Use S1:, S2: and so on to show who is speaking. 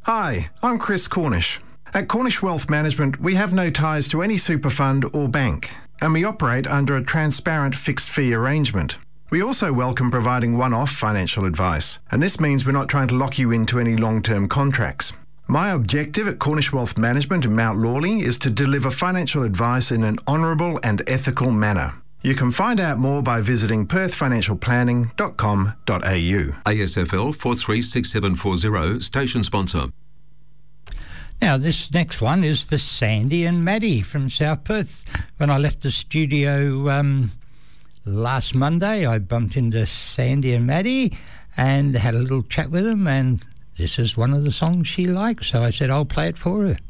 S1: Hi, I'm Chris Cornish. At Cornish Wealth Management, we have no ties to any super fund or bank, and we operate under a transparent fixed fee arrangement. We also welcome providing one-off financial advice, and this means we're not trying to lock you into any long-term contracts. My objective at Cornish Wealth Management in Mount Lawley is to deliver financial advice in an honourable and ethical manner. You can find out more by visiting perthfinancialplanning.com.au.
S2: ASFL 436740, station sponsor.
S3: Now, this next one is for Sandy and Maddie from South Perth. When I left the studio last Monday, I bumped into Sandy and Maddie and had a little chat with them, and this is one of the songs she likes, so I said I'll play it for her.